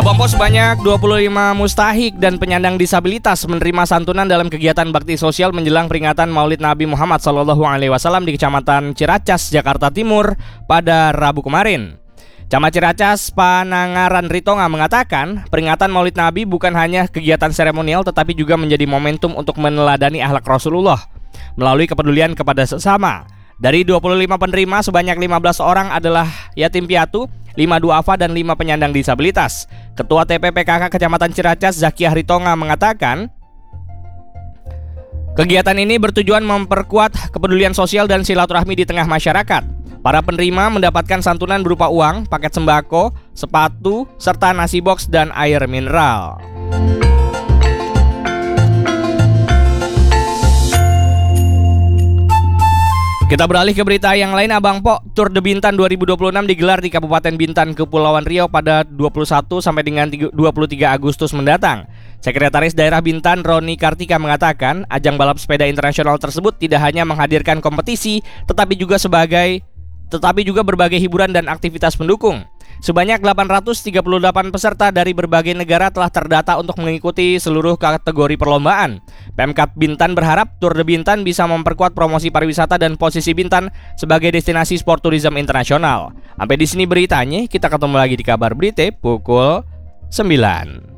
Abang Po, sebanyak 25 mustahik dan penyandang disabilitas menerima santunan dalam kegiatan bakti sosial menjelang peringatan Maulid Nabi Muhammad SAW di Kecamatan Ciracas, Jakarta Timur pada Rabu kemarin. Camat Ciracas, Panangaran Ritonga mengatakan, peringatan Maulid Nabi bukan hanya kegiatan seremonial tetapi juga menjadi momentum untuk meneladani akhlak Rasulullah melalui kepedulian kepada sesama. Dari 25 penerima, sebanyak 15 orang adalah yatim piatu, 5 duafa dan 5 penyandang disabilitas. Ketua TPPKK Kecamatan Ciracas, Zakiah Ritonga mengatakan, kegiatan ini bertujuan memperkuat kepedulian sosial dan silaturahmi di tengah masyarakat. Para penerima mendapatkan santunan berupa uang, paket sembako, sepatu, serta nasi box dan air mineral. Kita beralih ke berita yang lain, Abang Po. Tour de Bintan 2026 digelar di Kabupaten Bintan, Kepulauan Riau pada 21 sampai dengan 23 Agustus mendatang. Sekretaris Daerah Bintan, Roni Kartika, mengatakan ajang balap sepeda internasional tersebut tidak hanya menghadirkan kompetisi, tetapi juga berbagai hiburan dan aktivitas pendukung. Sebanyak 838 peserta dari berbagai negara telah terdata untuk mengikuti seluruh kategori perlombaan. Pemkab Bintan berharap Tour de Bintan bisa memperkuat promosi pariwisata dan posisi Bintan sebagai destinasi sport tourism internasional. Sampai di sini beritanya, kita ketemu lagi di kabar berita pukul 9.